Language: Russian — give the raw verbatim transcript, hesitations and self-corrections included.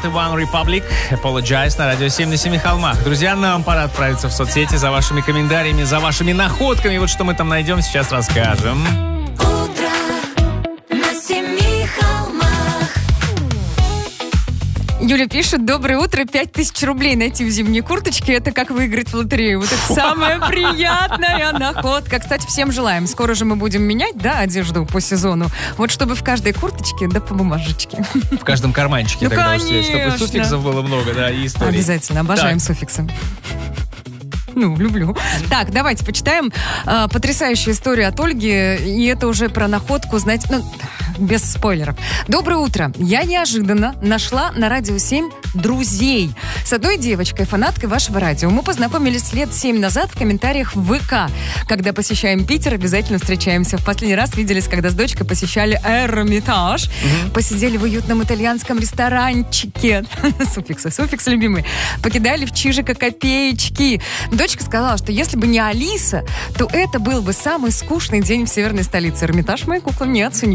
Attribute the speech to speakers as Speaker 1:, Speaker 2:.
Speaker 1: музыканты One Republic, Apologize на радио семь на семи холмах. Друзья, нам пора отправиться в соцсети за вашими комментариями, за вашими находками. Вот что мы там найдем, сейчас расскажем.
Speaker 2: Юля пишет: доброе утро, пять тысяч рублей найти в зимней курточке — это как выиграть в лотерею. Вот это самая приятная находка. Кстати, всем желаем. Скоро же мы будем менять, да, одежду по сезону. Вот чтобы в каждой курточке, да по бумажечке.
Speaker 1: В каждом карманчике,
Speaker 2: ну,
Speaker 1: тогда
Speaker 2: конечно.
Speaker 1: уж, чтобы суффиксов было много, да, и историй.
Speaker 2: Обязательно, обожаем
Speaker 1: так.
Speaker 2: суффиксы. Ну, люблю. Так, давайте почитаем э, потрясающую историю от Ольги. И это уже про находку, знаете, ну, без спойлеров. Доброе утро. Я неожиданно нашла на радио семь друзей. С одной девочкой, фанаткой вашего радио. Мы познакомились лет семь назад в комментариях в ВК. Когда посещаем Питер, обязательно встречаемся. В последний раз виделись, когда с дочкой посещали Эрмитаж. Угу. Посидели в уютном итальянском ресторанчике. Суффиксы, суффиксы любимые. Покидали в Чижика копеечки. Дочка сказала, что если бы не Алиса, то это был бы самый скучный день в северной столице. Эрмитаж мои куклы не оценил.